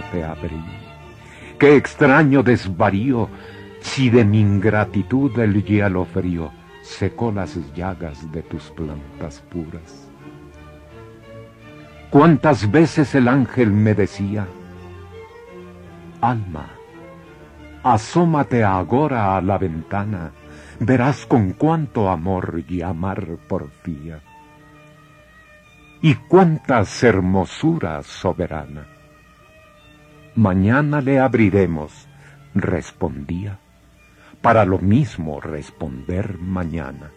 te abrí. Qué extraño desvarío, si de mi ingratitud el hielo frío secó las llagas de tus plantas puras. Cuántas veces el ángel me decía: alma, asómate agora a la ventana, verás con cuánto amor llamar porfía. Y cuántas hermosuras soberana. Mañana le abriremos, respondía, para lo mismo responder mañana.